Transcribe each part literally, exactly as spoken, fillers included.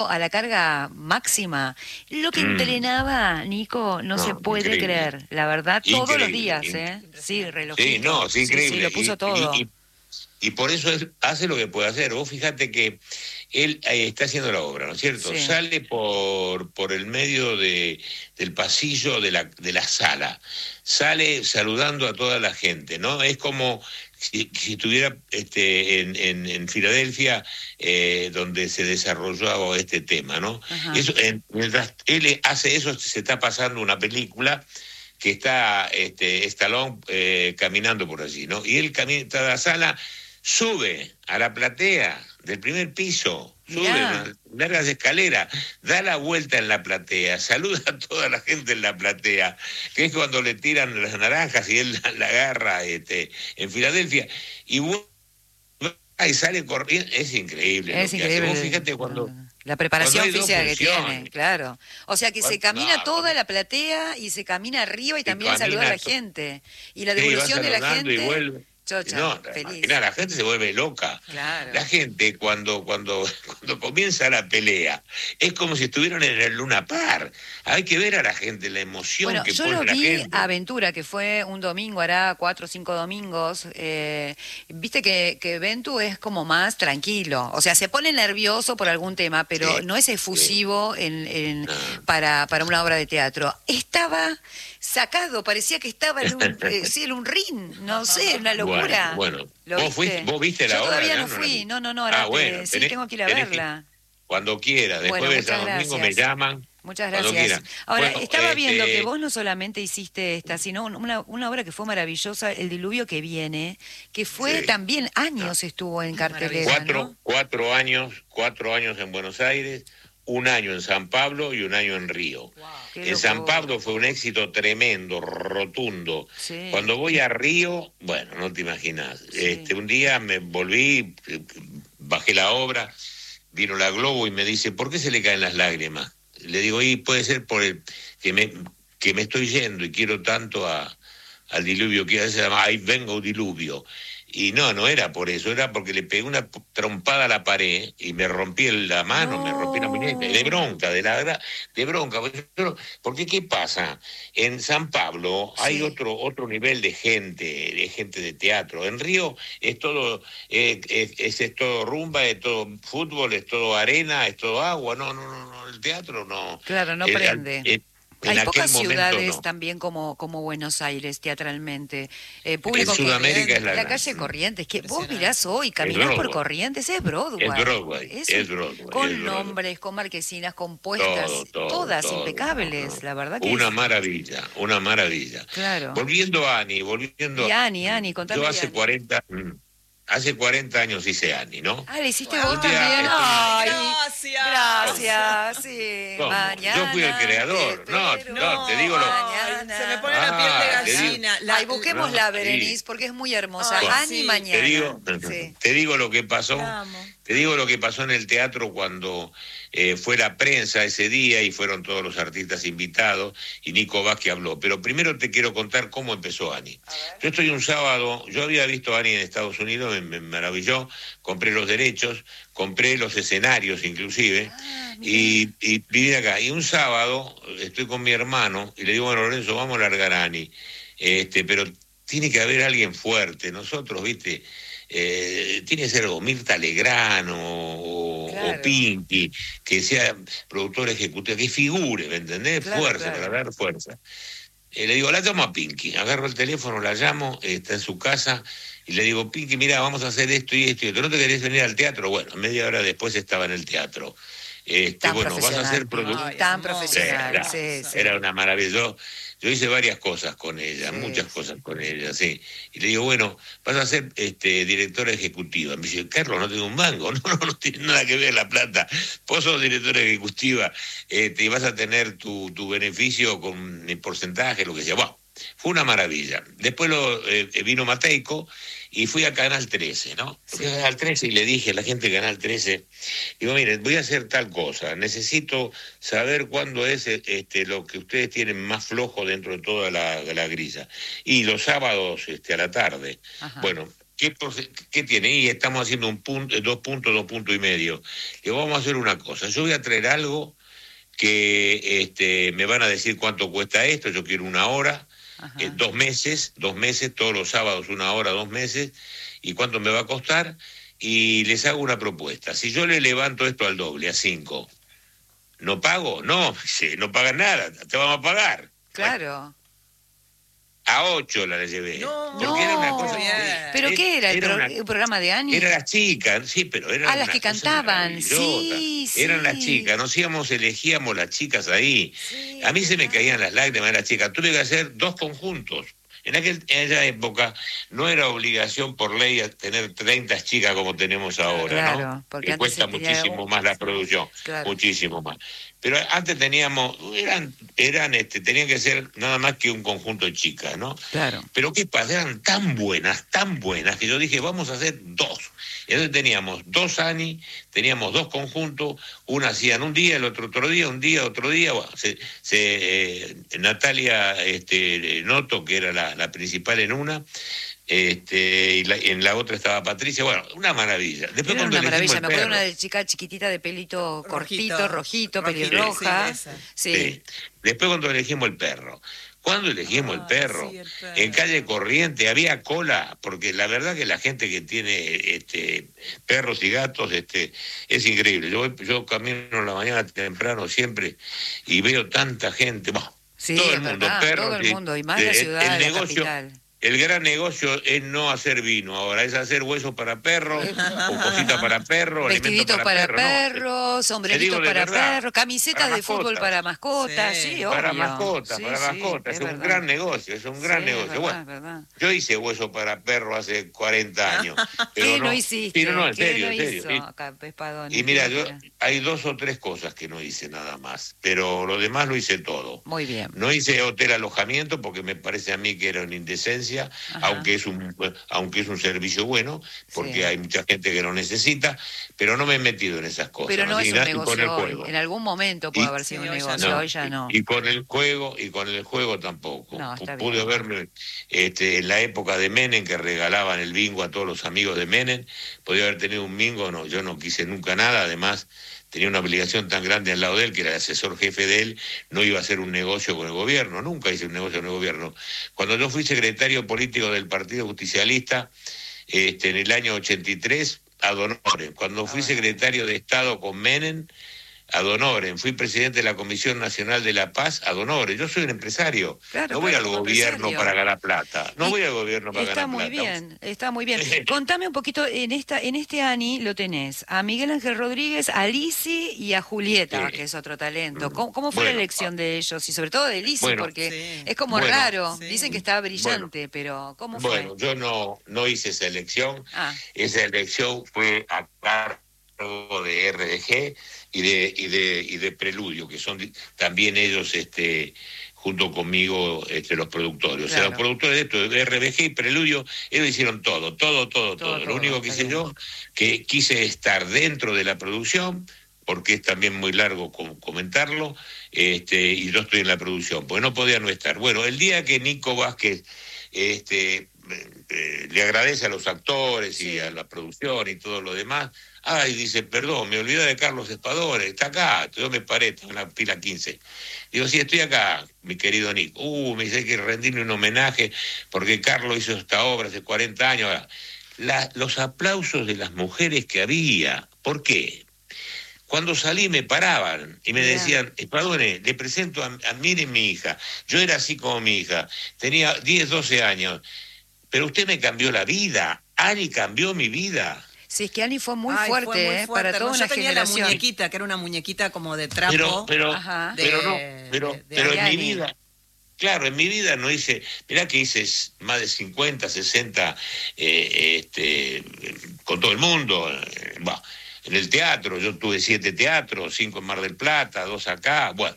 a la carga máxima. Lo que Mm, entrenaba, Nico, no se no, puede increíble, creer. La verdad, todos los increíble. días, in- ¿eh? Sí, sí, no, relojito. es Sí, sí, increíble. lo puso Y, y, todo. y, y por eso es- hace lo que puede hacer. Vos fíjate que él eh, está haciendo la obra, ¿no es cierto? Sí. Sale por, por el medio de, del pasillo de la, de la sala, sale saludando a toda la gente, ¿no? Es como si, si estuviera este, en, en, en Filadelfia, eh, donde se desarrollaba este tema, ¿no? Ajá. Eso, en- mientras él hace eso, se está pasando una película que está este, Stallone eh, caminando por allí, ¿no? Y él camina a la sala, sube a la platea del primer piso, sube Mirá. unas largas escaleras, da la vuelta en la platea, saluda a toda la gente en la platea, que es cuando le tiran las naranjas y él la, la agarra este, en Filadelfia, y, vu- y sale corriendo, es increíble lo Es que hace. Vos increíble. fíjate No, cuando, no. La cuando preparación hay dos física que tiene, funciones, claro. O sea que se cuando, camina no, toda cuando- la platea y se camina arriba y y también saluda a camina. la gente. Y la Sí, va devolución de la saludando y gente, vuelve. chocha, No, feliz. imagina, la gente se vuelve loca. La Claro. gente cuando, cuando, cuando comienza la pelea es como si estuvieran en el Luna Park. Hay que ver a la gente, la emoción Bueno, que yo pone lo la vi a gente. Ventura, que fue un domingo, hará cuatro o cinco domingos. Eh, viste que, que Ventu es como más tranquilo. O sea, se pone nervioso por algún tema, pero Sí, no es sí, efusivo en, en- no. para, para una obra de teatro. Estaba sacado, parecía que estaba en un, eh, sí, en un ring, no sé, una Bueno, locura. bueno. ¿Lo ¿Vos fuiste, viste? vos viste Yo la obra todavía acá? no ¿No la fui, viste? no, no, no, ahora Ah, te, bueno, sí, tenés, tengo que ir a tenés que verla. cuando quiera, de Bueno, jueves a muchas domingo me gracias. llaman, Muchas cuando gracias. quieran. Ahora, Bueno, estaba viendo que este, vos no solamente hiciste esta, sino un- una, una obra que fue maravillosa, El diluvio que viene, que fue sí. también No. años estuvo en cartelera, Cuatro, ¿no? cuatro años, cuatro años en Buenos Aires, un año en San Pablo y un año en Río. Qué En San locura. Pablo fue un éxito tremendo, rotundo. Sí, Cuando voy a Río, bueno, no te imaginas. sí. Este, un día me volví, eh, bajé la obra, vino la Globo y me dice, ¿por qué se le caen las lágrimas? Le digo, y puede ser por el que me, que me estoy yendo y quiero tanto a, al diluvio, que se llama Ahí vengo diluvio. Y no, no era por eso, era porque le pegué una trompada a la pared y me rompí el- la mano, me rompí la muñeca, y de No. bronca, de la gra- de bronca. Porque yo- porque ¿qué pasa? En San Pablo hay Sí. otro, otro nivel de gente, de gente de teatro. En Río es todo, eh, es, es, es todo rumba, es todo fútbol, es todo arena, es todo agua. No, no, no, no, el teatro no. Claro, no El- al- prende. el- en Hay aquel pocas momento ciudades no. también como, como Buenos Aires teatralmente. Eh, En público que... Sudamérica es la La gran. calle mm, Corrientes, que vos mirás Impresionante. hoy, Es caminás por Broadway. Corrientes, es Es Broadway. Broadway, Es es un- Broadway, es con Broadway. nombres, con marquesinas, con puestas, Todo, todo, todas todo. No, impecables. no. La verdad que Una es... maravilla, una maravilla. Claro. Volviendo a Ani, Y volviendo. Ani, Ani, Yo contame de hace Ani. cuarenta, mm, hace cuarenta años hice Ani, ¿no? Ah, ¿le hiciste Wow. vos Un día también? estoy- Ay, Gracias. gracias, sí. ¿Cómo? Mañana Yo fui el creador. te No, espero. no, te digo lo- Mañana. Se me pone la piel de Ah, te digo- gallina. La- Ay, busquémosla, No, sí. Berenice, porque es muy hermosa. Ay, Ani sí. mañana. Te digo, Sí. te digo lo que pasó. La amo. Te digo lo que pasó en el teatro cuando eh, fue la prensa ese día y fueron todos los artistas invitados y Nico Vázquez habló. Pero primero te quiero contar cómo empezó Ani. Yo estoy un sábado, yo había visto a Ani en Estados Unidos, me, me maravilló, compré los derechos, compré los escenarios inclusive, Ah, mira. y, y vine acá. Y un sábado estoy con mi hermano y le digo, bueno, Lorenzo, vamos a largar a Ani. Este, pero tiene que haber alguien fuerte. Nosotros, viste, eh, tiene que ser o Mirta Legrand o, Claro. o Pinky, que sea productor ejecutivo, que figure, ¿me entendés? Claro, Fuerza, claro. para dar fuerza. Eh, le digo, la llamo a Pinky, agarro el teléfono, la llamo, eh, está en su casa, y le digo, Pinky, mira, vamos a hacer esto y esto y esto, ¿no te querés venir al teatro? Bueno, media hora después estaba en el teatro. Este, Tan bueno, vas a ser profesional. productor. Ay, Tan hermoso. profesional, Era, sí, sí. era una maravilla. Yo, yo hice varias cosas con ella, Sí, muchas sí. cosas con ella, sí. Y le digo, bueno, vas a ser este, directora ejecutiva. Me dice, Carlos, no tengo un mango. No, no, no tiene nada que ver la plata. Vos sos directora ejecutiva, este, y vas a tener tu, tu beneficio con el porcentaje, lo que sea. Bueno, fue una maravilla. Después lo, eh, vino Mateico y fui a Canal trece, ¿no? Fui a Canal trece y le dije a la gente de Canal trece, digo, miren, voy a hacer tal cosa, necesito saber cuándo es eh, este, lo que ustedes tienen más flojo dentro de toda la, la grilla. Y los sábados este, a la tarde. Ajá. Bueno, ¿qué, ¿qué tiene? Y estamos haciendo un punto, dos puntos, dos puntos y medio. Le vamos a hacer una cosa, yo voy a traer algo que este, me van a decir cuánto cuesta esto, yo quiero una hora, eh, dos meses, dos meses, todos los sábados una hora, dos meses, y cuánto me va a costar, y les hago una propuesta. Si yo le levanto esto al doble, a cinco, ¿no pago? No, sí, no pagas nada, te vamos a pagar. Claro. Bueno, a ocho la llevé. No, porque no, era una cosa. ¿Pero era, qué era? ¿El, era pro, una, el programa de Ani? Eran las chicas, sí, pero eran ah, las que cantaban, sí, sí. Eran las chicas, nos íbamos, elegíamos las chicas ahí. Sí, a mí se me caían las lágrimas de las chicas. Tuve que hacer dos conjuntos. En, aquel, en aquella época no era obligación por ley tener treinta chicas como tenemos ahora, claro, ¿no? Porque que cuesta muchísimo más la producción, claro. muchísimo más. Pero antes teníamos, eran, eran, este, tenían que ser nada más que un conjunto de chicas, ¿no? Claro. Pero qué pasa, eran tan buenas, tan buenas, que yo dije, vamos a hacer dos. Y entonces teníamos dos Ani, teníamos dos conjuntos, una hacían un día, el otro otro día, un día, otro día. Bueno, se, se, eh, Natalia este, Noto, que era la, la principal en una, este, y la, en la otra estaba Patricia, bueno, una maravilla. Después era cuando una maravilla, me acuerdo perro, una de chica chiquitita de pelito rojito, cortito, rojito, rojito pelirroja. Sí, sí. Sí. Después cuando elegimos el perro. Cuando elegimos ah, el, perro, sí, el perro, en calle Corriente había cola, porque la verdad que la gente que tiene este, perros y gatos este, es increíble. Yo, yo camino en la mañana temprano siempre y veo tanta gente, bah, sí, todo el mundo, verdad, perros. Todo el mundo, y más de, la ciudad, el, el la negocio, capital. El gran negocio es no hacer vino ahora, es hacer huesos para perros, o cositas para perros, vestiditos para, para perros, perros, no, sombreritos para verdad, perros, camisetas para de fútbol para mascotas, sí, sí para obvio. mascotas, sí, para sí, mascotas, es, es un gran negocio, es un gran sí, negocio. Es verdad, bueno, es verdad. Yo hice hueso para perros hace cuarenta años. Pero ¿Qué no, no hiciste? Pero no, en ¿Qué serio, no en serio. hizo acá, Pespadón? Y mira, yo, hay dos o tres cosas que no hice nada más, pero lo demás lo hice todo. Muy bien. No hice hotel alojamiento porque me parece a mí que era una indecencia, ajá, aunque es un aunque es un servicio bueno, porque sí, hay mucha gente que lo necesita, pero no me he metido en esas cosas. Pero no, ¿no? es y, un y negocio con el hoy. juego. En algún momento puede y, haber sido sí, un negocio, no, hoy ya no. Y, y con el juego, y con el juego tampoco. No, P- bien, Pude no. verme este, en la época de Menem, que regalaban el bingo a todos los amigos de Menem, podía haber tenido un bingo, no, yo no quise nunca nada, además tenía una obligación tan grande al lado de él, que era el asesor jefe de él, no iba a hacer un negocio con el gobierno, nunca hice un negocio con el gobierno. Cuando yo fui secretario político del Partido Justicialista, este, en el año ochenta y tres, ad honorem. Cuando fui secretario de Estado con Menem, ad honorem. Fui presidente de la Comisión Nacional de la Paz, ad honorem. Yo soy un empresario. Claro, no voy claro, al gobierno empresario. para ganar plata. No y voy al gobierno para ganar plata. Está muy bien, está muy bien. Contame un poquito, en esta en este Ani lo tenés a Miguel Ángel Rodríguez, a Lisi y a Julieta, sí, que es otro talento. ¿Cómo, cómo fue bueno, la elección de ellos? Y sobre todo de Lisi, bueno, porque sí, es como bueno, raro. Sí. Dicen que estaba brillante, bueno, pero ¿cómo fue? Bueno, yo no, no hice esa elección. Ah. Esa elección fue a cargo de R D G y de y de y de Preludio, que son también ellos este junto conmigo este los productores. Claro. O sea, los productores de esto, de R B G y Preludio, ellos hicieron todo, todo, todo, todo. todo. Lo todo, único que hice bien. yo, que quise estar dentro de la producción, porque es también muy largo comentarlo, este, y yo estoy en la producción, porque no podía no estar. Bueno, el día que Nico Vázquez este, eh, le agradece a los actores sí. y a la producción y todo lo demás, ay, dice, perdón, me olvidé de Carlos Espadores, está acá, yo me paré, está en la fila quince. Digo, sí, estoy acá, mi querido Nico. Uh, me dice que rendirle un homenaje, porque Carlos hizo esta obra hace cuarenta años. La, los aplausos de las mujeres que había, ¿por qué? Cuando salí me paraban y me yeah. decían, Espadone, le presento a, a miren mi hija, yo era así como mi hija, tenía diez, doce años, pero usted me cambió la vida, Ani cambió mi vida. Sí, es que Ani fue muy Ay, fuerte, fue muy eh, fuerte para toda no, una yo tenía generación. La muñequita, que era una muñequita como de trapo. Pero, pero, Ajá. pero de, no, pero, de, de pero en mi vida, claro, en mi vida no hice, mirá que hice más de cincuenta, sesenta, eh, este, con todo el mundo, eh, bah, en el teatro, yo tuve siete teatros, cinco en Mar del Plata, dos acá, bueno,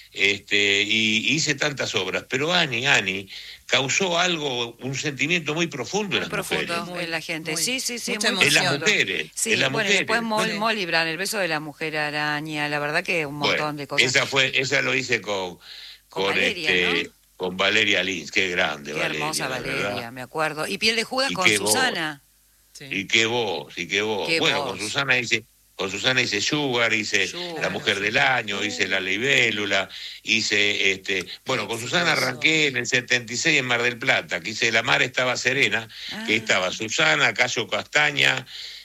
este, y hice tantas obras, pero Ani, Ani, causó algo, un sentimiento muy profundo en las profundo mujeres. en la gente, muy, sí, sí, sí. Muy en las mujeres. Sí, en las bueno, mujeres. después Mol, bueno, Molly Brand, el beso de la mujer araña, la verdad que un montón bueno, de cosas. Esa fue, esa lo hice con, con, con Valeria, este, ¿no? Con Valeria Lins, qué grande. Qué Valeria, hermosa Valeria, ¿verdad? me acuerdo. Y Piel de Judas y con Susana. Sí. Y qué voz, y qué voz. Qué bueno, voz. con Susana hice, con Susana hice Sugar, hice Sugar, La Mujer del Año, hice La Libélula, hice este, bueno, con Susana exitoso. arranqué en el setenta y seis en Mar del Plata, que hice La Mar estaba serena, Ah. que estaba Susana, Cayo Castaña,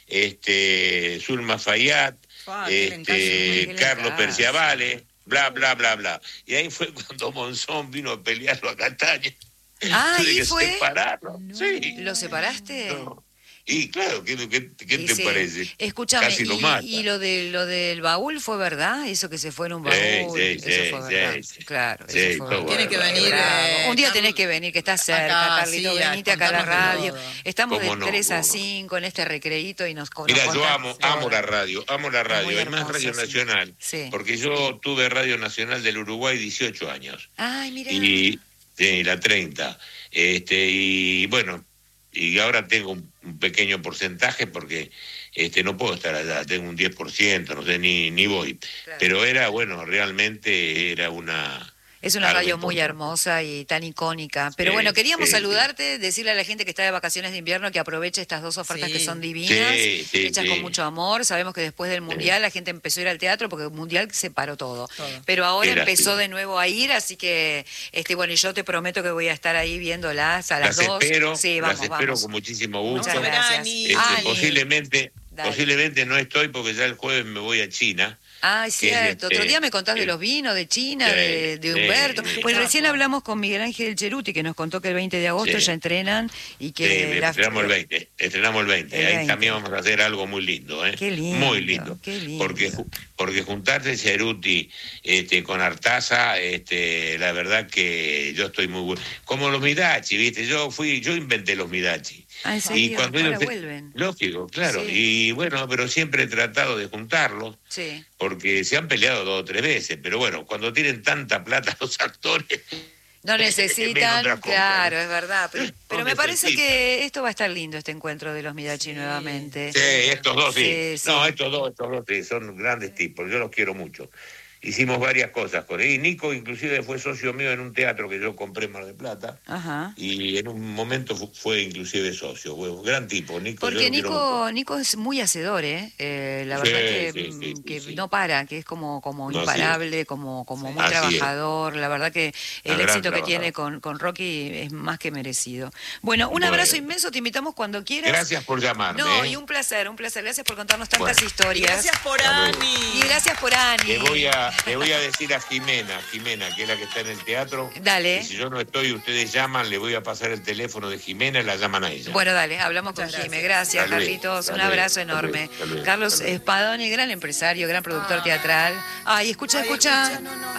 este, Zulma Fayad, Ah, qué este, Qué Carlos lencazo. Perciavale, bla, bla, bla, bla. Y ahí fue cuando Monzón vino a pelearlo a Castaña. Ah, Tuve ¿y que fue? separarlo. No. Sí. ¿Lo separaste? No. Y claro, ¿qué, qué, qué Y te sí. parece? Escúchame, Casi lo y, mata. y lo de lo del baúl fue verdad, eso que se fue en un baúl, Sí, sí, eso sí, fue sí, verdad. sí. Claro, Sí, eso fue todo verdad. Tiene que bárbaro. venir. Bravo. eh, Un día Carl- tenés que venir, que estás cerca, acá, Carlito, sí, a venite acá a la contarnos de radio. todo. Estamos de Cómo no, tres a cómo no. cinco en este recreíto y nos co- Mira, nos yo contás amo, todo. amo la radio, amo la Es muy radio, y más hermoso, Radio sí. Nacional, Sí. porque yo tuve Radio Nacional del Uruguay dieciocho años, Ay, mira. y sí, la treinta, este, y bueno, y ahora tengo un, un pequeño porcentaje porque este no puedo estar allá, tengo un diez por ciento, no sé, ni, ni voy, Claro. pero era, bueno, realmente era una... Es una algo radio muy importante. hermosa y tan icónica. Pero Sí, bueno, queríamos sí, saludarte, decirle a la gente que está de vacaciones de invierno que aproveche estas dos ofertas Sí. que son divinas, Sí, sí, hechas sí. con mucho amor. Sabemos que después del Mundial la gente empezó a ir al teatro porque el Mundial separó todo. Todo. Pero ahora Qué empezó lástima. de nuevo a ir, así que, este bueno, y yo te prometo que voy a estar ahí viéndolas a las, Las dos. espero, Sí, vamos, las espero vamos. con muchísimo gusto. Muchas gracias. Ani. Este, Ani. posiblemente, Dale. posiblemente no estoy porque ya el jueves me voy a China. Ah, que es cierto. Otro este, día me contás de eh, los vinos, de China, sí, de, de sí, Humberto. sí. Pues recién hablamos con Miguel Ángel Cheruti, que nos contó que el veinte de agosto Sí. ya entrenan y Sí, que... la- estrenamos el veinte, estrenamos el veinte. El Ahí veinte. también vamos a hacer algo muy lindo, ¿eh? Qué lindo, Muy lindo. qué lindo. Porque, ju- porque juntarse Ceruti este, con Artaza, este, la verdad que yo estoy muy bueno. Como los Midachi, ¿viste? Yo fui, yo inventé los Midachi. Ah, ¿en Y serio? cuando Ahora ellos te- vuelven. Lógico, claro. Sí. Y bueno, pero siempre he tratado de juntarlos. Sí. Porque se han peleado dos o tres veces, pero bueno, cuando tienen tanta plata los actores, No Ven necesitan, otra cosa, claro, ¿no? es verdad. Pero, pero me parece necesitan. que esto va a estar lindo, este encuentro de los Midachi nuevamente. sí, estos dos sí. Sí, sí. No, estos dos, estos dos sí, son grandes tipos, yo los quiero mucho. Hicimos varias cosas con él. Y Nico inclusive fue socio mío en un teatro que yo compré en Mar del Plata. Ajá. Y en un momento fu- fue inclusive socio. Fue un gran tipo, Nico. yo Porque lo quiero Nico, mucho. Nico es muy hacedor, ¿eh? Eh, la Sí, verdad que, sí, sí, mm, sí, que sí. no para, que es como, como No, así imparable, como, como muy Así es. trabajador. La verdad que el Un gran éxito que trabajador. tiene con, con Rocky es más que merecido. Bueno, un Bueno. abrazo inmenso, te invitamos cuando quieras. Gracias por llamarme. No, ¿eh? y un placer, un placer. Gracias por contarnos tantas Bueno. historias. Gracias por Hasta luego. Ani. Y gracias por Ani. Le voy a, le voy a decir a Jimena, Jimena, que es la que está en el teatro. Dale. Y si yo no estoy y ustedes llaman, le voy a pasar el teléfono de Jimena y la llaman a ella. Bueno, dale, hablamos Muchas con Jime. gracias. Gracias, Hasta luego, Carlitos. hasta Un luego, abrazo hasta enorme. luego, hasta luego, Carlos hasta luego. Espadoni, gran empresario, gran productor teatral. Ay, escucha, Ay, escucha. escucha, no, no.